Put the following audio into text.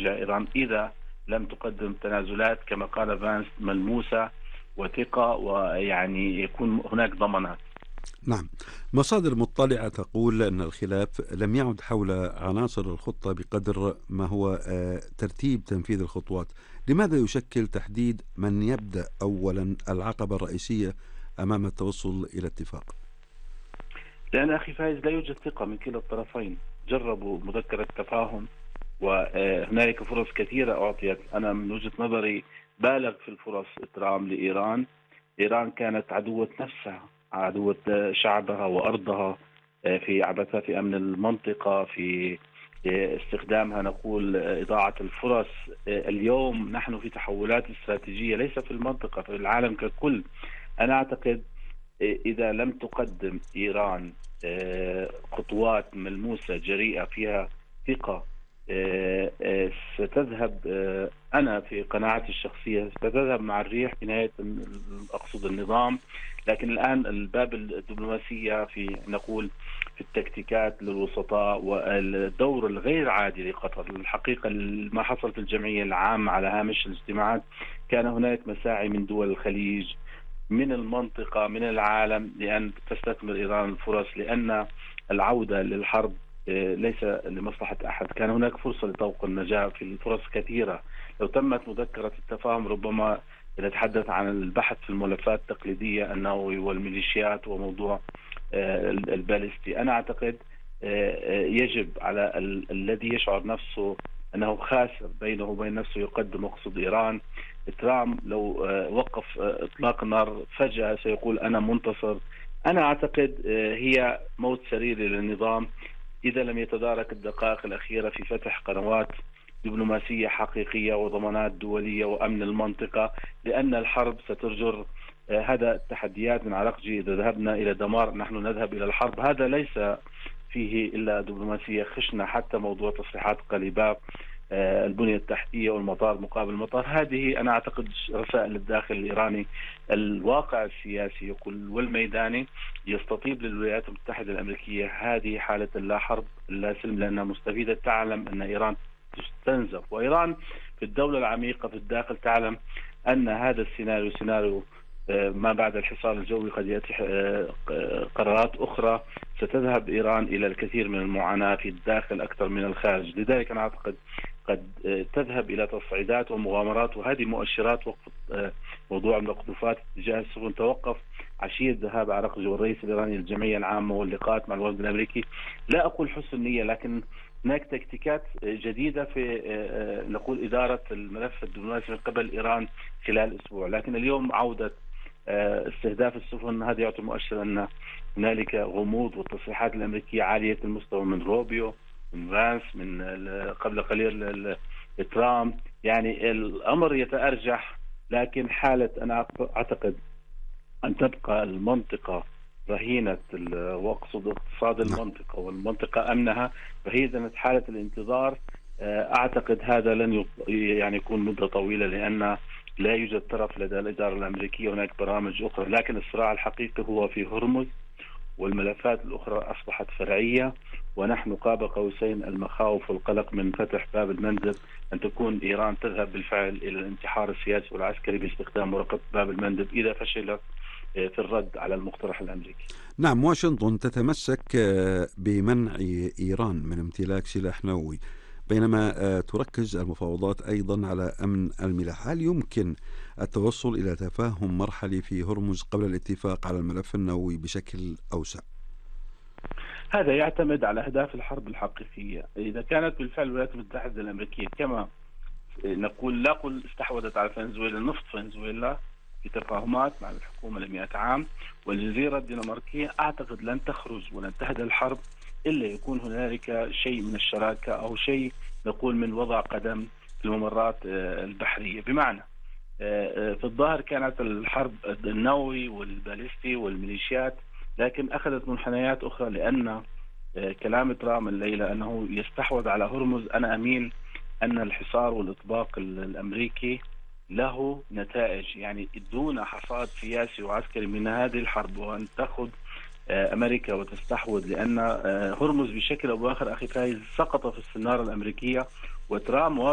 تجاه إيران إذا لم تقدم تنازلات كما قال فانس ملموسة وثقة، ويعني يكون هناك ضمانات. نعم. مصادر مطلعة تقول أن الخلاف لم يعد حول عناصر الخطة بقدر ما هو ترتيب تنفيذ الخطوات. لماذا يشكل تحديد من يبدأ أولا العقبة الرئيسية أمام التوصل إلى اتفاق؟ لأن أخي فايز لا يوجد ثقة من كلا الطرفين. جربوا مذكرة تفاهم وهنالك فرص كثيرة أعطيت. أنا من وجهة نظري بالغ في الفرص ترامب لإيران. إيران كانت عدوة نفسها، عدوة شعبها وأرضها، في عبثها في أمن المنطقة، في استخدامها نقول إضاعة الفرص. اليوم نحن في تحولات استراتيجية ليس في المنطقة، في العالم ككل. أنا أعتقد إذا لم تقدم إيران خطوات ملموسة جريئة فيها ثقة، ستذهب، أنا في قناعتي الشخصية ستذهب مع الريح في نهاية أقصد النظام. لكن الآن الباب الدبلوماسية في نقول في التكتيكات للوسطاء والدور الغير عادي لقطر. الحقيقة ما حصل في الجمعية العامة على هامش الاجتماعات، كان هناك مساعي من دول الخليج، من المنطقة، من العالم، لأن تستثمر إيران الفرص، لأن العودة للحرب ليس لمصلحة أحد. كان هناك فرصة لطوق النجاة في الفرص كثيرة. لو تمت مذكرة التفاهم ربما نتحدث عن البحث في الملفات التقليدية، النووي والميليشيات وموضوع البالستي. أنا أعتقد يجب على الذي يشعر نفسه أنه خاسر بينه وبين نفسه يقدم مقصود إيران. ترامب لو وقف إطلاق النار فجأة سيقول أنا منتصر. أنا أعتقد هي موت سريري للنظام إذا لم يتدارك الدقائق الأخيرة في فتح قنوات دبلوماسية حقيقية وضمانات دولية وأمن المنطقة، لأن الحرب سترجر هذا التحديات من عرقجي. إذا ذهبنا إلى دمار نحن نذهب إلى الحرب. هذا ليس فيه إلا دبلوماسية خشنة. حتى موضوع تصريحات قليباب، البنية التحتية والمطار مقابل المطار، هذه أنا أعتقد رسائل الداخل الإيراني. الواقع السياسي والميداني يستطيب للولايات المتحدة الأمريكية هذه حالة لا حرب لا سلم، لأنها مستفيدة. تعلم أن إيران تستنزف، وإيران في الدولة العميقة في الداخل تعلم أن هذا السيناريو سيناريو ما بعد الحصار الجوي. قد يأتي قرارات أخرى ستذهب إيران إلى الكثير من المعاناة في الداخل أكثر من الخارج. لذلك أنا أعتقد قد تذهب إلى تصعيدات ومغامرات، وهذه مؤشرات وقف موضوع المقذوفات اتجاه السفن توقف عشية ذهاب عرقجي والرئيس الإيراني للجمعية العامة واللقاءات مع الوفد الأمريكي. لا أقول حسن نية، لكن هناك تكتيكات جديدة في نقول إدارة الملف الدبلوماسي من قبل إيران خلال أسبوع. لكن اليوم عودة استهداف السفن هذا يعطي مؤشر أن هنالك غموض، والتصريحات الأمريكية عالية المستوى من روبيو، من فانس، من قبل قليل ترامب. يعني الأمر يتأرجح. لكن حالة أنا أعتقد أن تبقى المنطقة رهينة، وأقصد اقتصاد المنطقة والمنطقة أمنها رهينة حالة الانتظار. أعتقد هذا لن يعني يكون مدة طويلة، لأن لا يوجد طرف لدى الإدارة الأمريكية. هناك برامج أخرى، لكن الصراع الحقيقي هو في هرمز، والملفات الأخرى أصبحت فرعية. ونحن قاب قوسين المخاوف والقلق من فتح باب المندب، أن تكون إيران تذهب بالفعل إلى الانتحار السياسي والعسكري باستخدام ورقة باب المندب إذا فشلت في الرد على المقترح الأمريكي. نعم. واشنطن تتمسك بمنع إيران من امتلاك سلاح نووي، بينما تركز المفاوضات أيضا على أمن الملاحة. هل يمكن التوصل إلى تفاهم مرحلي في هرمز قبل الاتفاق على الملف النووي بشكل أوسع؟ هذا يعتمد على أهداف الحرب الحقيقية. إذا كانت بالفعل الولايات المتحدة الأمريكية كما نقول، لا أقول استحوذت على فنزويلا، نفط فنزويلا في تفاهمات مع الحكومة ل100 عام، والجزيرة الدنماركية، أعتقد لن تخرج ولن تهدأ الحرب إلا يكون هنالك شيء من الشراكة أو شيء نقول من وضع قدم في الممرات البحرية. بمعنى في الظاهر كانت الحرب النووي والبالستي والميليشيات، لكن أخذت منحنيات أخرى، لأن كلام ترامب الليلة أنه يستحوذ على هرمز. أنا أميل أن الحصار والإطباق الأمريكي له نتائج، يعني دون حصاد سياسي وعسكري من هذه الحرب، وأن تأخذ أمريكا وتستحوذ، لأن هرمز بشكل أو بآخر أخي فايز سقط في السنارة الأمريكية. وترامب